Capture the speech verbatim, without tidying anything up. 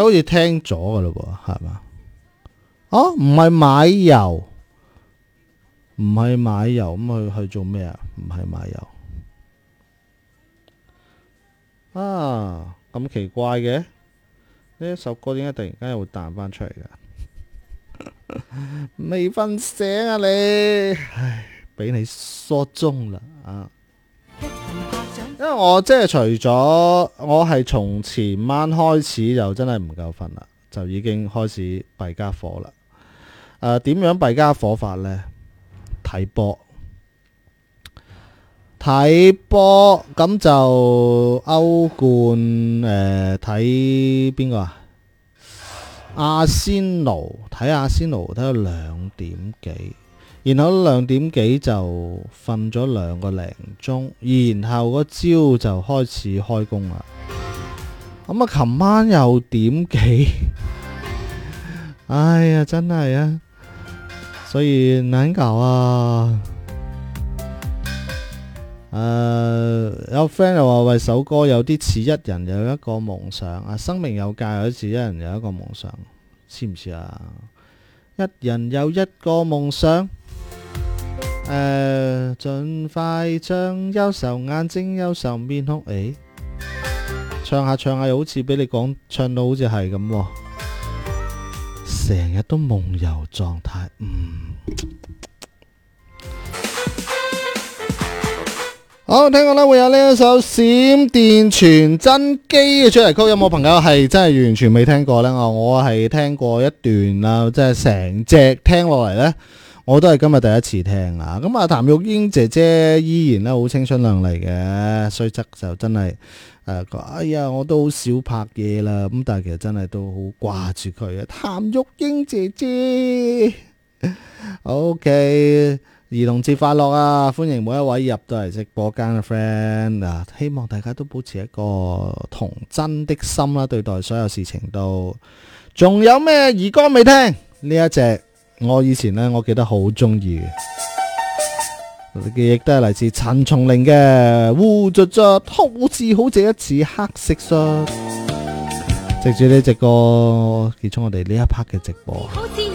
好似聽咗噶咯喎，係嘛？哦，唔係買油，唔係買油，咁去去做咩啊？唔係買油啊？咁奇怪嘅，呢一首歌點解突然間又會彈翻出嚟嘅？未瞓醒啊你？唉，俾你說中啦啊！因為我即係除咗我係從前晚開始就真係唔夠瞓啦，就已經開始弊家伙啦。誒、呃，點樣弊家伙法呢？睇波，睇波咁就歐冠誒，睇邊個啊？阿仙奴，睇阿仙奴睇到兩點幾。然後兩點幾就瞓咗兩個零鐘，然後個朝就開始開工啦。咁啊，琴晚又點幾？哎呀，真係啊，所以難搞啊。誒、呃，有 friend 又話喂，首歌有啲似一人有一個夢想啊，生命有價有似一人有一個夢想，似唔似啊？一人有一個夢想。誒、呃，盡快將憂愁眼睛、憂愁面孔，誒，唱下唱下又好似俾你講，唱到好似係咁，成日都夢遊狀態。嗯，好，聽講咧會有呢一首閃電傳真機嘅主題曲，有冇朋友係真係完全未聽過呢？我我係聽過一段啦，即係成隻聽落嚟呢。我都係今日第一次聽啊！咁啊，譚玉英姐姐依然咧好青春靚麗嘅，雖則就真係誒，哎呀，我都好少拍嘢啦。咁但係其實真係都好掛住佢啊！譚玉英姐姐 ，OK， 兒童節快樂啊！歡迎每一位入到嚟直播間嘅 friend 啊！希望大家都保持一個童真的心啦，對待所有事情都。仲有咩兒歌未聽？呢一隻。我以前呢，我記得好中意嘅，記憶都係嚟自陳松伶嘅《烏卒卒》，好似好似一次黑色恤。藉住呢隻歌結束我哋呢一 part 嘅直播。